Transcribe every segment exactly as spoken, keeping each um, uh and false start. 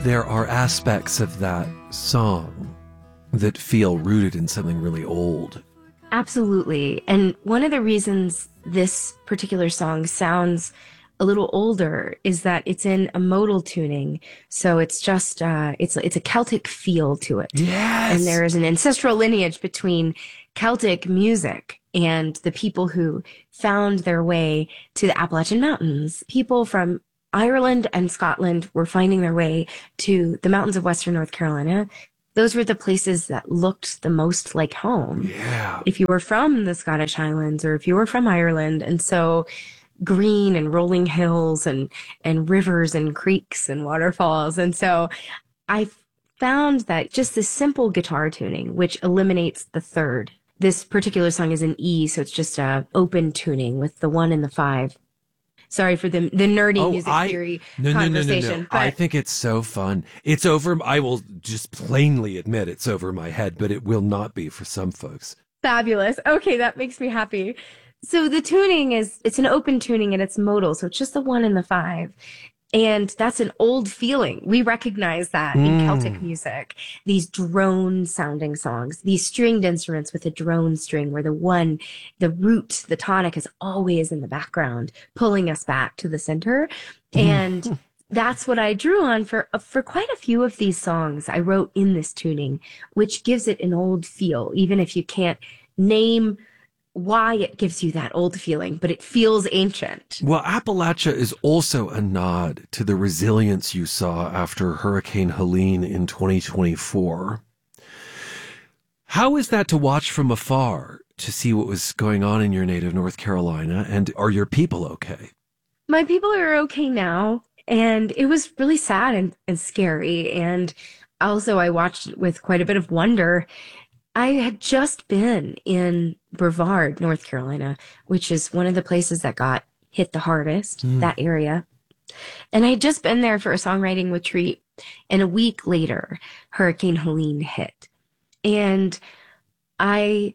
there are aspects of that song that feel rooted in something really old. Absolutely. And one of the reasons this particular song sounds a little older is that it's in a modal tuning. So it's just, uh, it's, it's a Celtic feel to it. Yes. And there is an ancestral lineage between Celtic music and the people who found their way to the Appalachian Mountains. People from Ireland and Scotland were finding their way to the mountains of Western North Carolina. Those were the places that looked the most like home. Yeah. If you were from the Scottish Highlands or if you were from Ireland. And so green and rolling hills and, and rivers and creeks and waterfalls. And so I found that just this simple guitar tuning, which eliminates the third. This particular song is in E, so it's just a open tuning with the one and the five. Sorry for the the nerdy oh, music I, theory no, conversation. No, no, no, no. But I think it's so fun. It's over. I will just plainly admit it's over my head, but it will not be for some folks. Fabulous. Okay, that makes me happy. So the tuning is, it's an open tuning and it's modal. So it's just the one and the five. And that's an old feeling. We recognize that mm. in Celtic music. These drone sounding songs, these stringed instruments with a drone string where the one, the root, the tonic is always in the background, pulling us back to the center. And that's what I drew on for, for quite a few of these songs I wrote in this tuning, which gives it an old feel, even if you can't name why it gives you that old feeling, but it feels ancient. Well, Appalachia is also a nod to the resilience you saw after Hurricane Helene in twenty twenty-four. How is that to watch from afar, to see what was going on in your native North Carolina? And are your people okay? My people are okay now. And it was really sad and, and scary. And also I watched it with quite a bit of wonder. I had just been in Brevard, North Carolina, which is one of the places that got hit the hardest, mm. that area. And I had just been there for a songwriting retreat. And a week later, Hurricane Helene hit. And I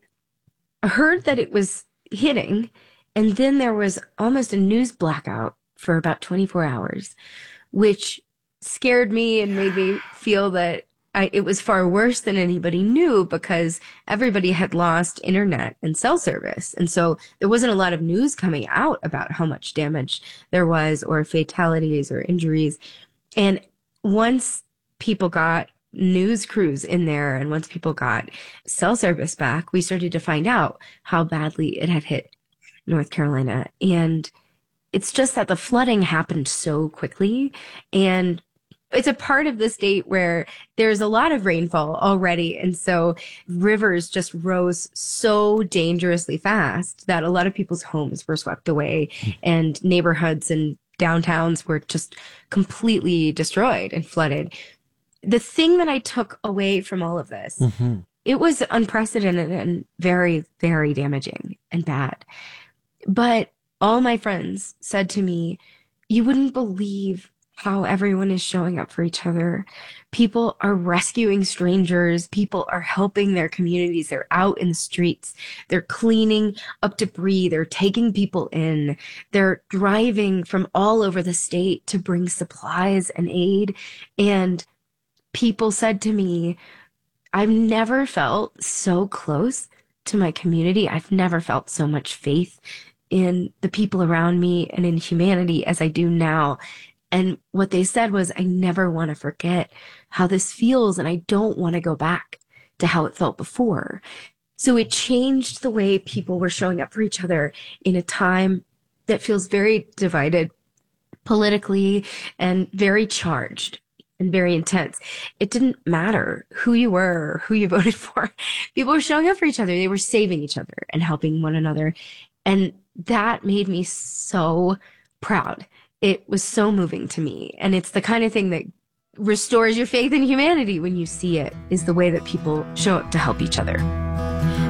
heard that it was hitting. And then there was almost a news blackout for about twenty-four hours, which scared me and made me feel that I, it was far worse than anybody knew because everybody had lost internet and cell service. And so there wasn't a lot of news coming out about how much damage there was or fatalities or injuries. And once people got news crews in there and once people got cell service back, we started to find out how badly it had hit North Carolina. And it's just that the flooding happened so quickly, and it's a part of the state where there's a lot of rainfall already. And so rivers just rose so dangerously fast that a lot of people's homes were swept away and neighborhoods and downtowns were just completely destroyed and flooded. The thing that I took away from all of this, mm-hmm. it was unprecedented and very, very damaging and bad. But all my friends said to me, you wouldn't believe how everyone is showing up for each other. People are rescuing strangers. People are helping their communities. They're out in the streets. They're cleaning up debris. They're taking people in. They're driving from all over the state to bring supplies and aid. And people said to me, I've never felt so close to my community. I've never felt so much faith in the people around me and in humanity as I do now. And what they said was, I never want to forget how this feels, and I don't want to go back to how it felt before. So it changed the way people were showing up for each other in a time that feels very divided politically and very charged and very intense. It didn't matter who you were or who you voted for. People were showing up for each other. They were saving each other and helping one another. And that made me so proud. It was so moving to me. And it's the kind of thing that restores your faith in humanity when you see it, is the way that people show up to help each other.